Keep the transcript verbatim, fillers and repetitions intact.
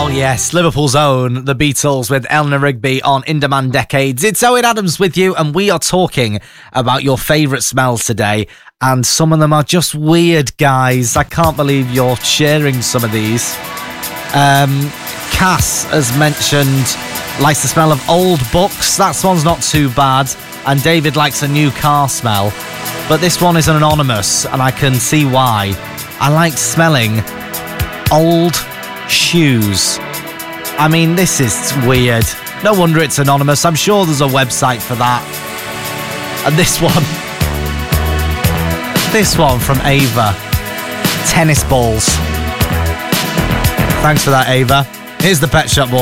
Oh yes, Liverpool's own The Beatles with Eleanor Rigby on In Demand Decades. It's Owen Adams with you, and we are talking about your favourite smells today, and some of them are just weird, guys. I can't believe you're sharing some of these. Um, Cass has mentioned likes the smell of old books. That one's not too bad. And David likes a new car smell. But this one is anonymous, and I can see why. I like smelling old shoes. I mean, this is weird. No wonder it's anonymous. I'm sure there's a website for that. And this one. This one from Ava. Tennis balls. Thanks for that, Ava. Here's the Pet Shop Boys.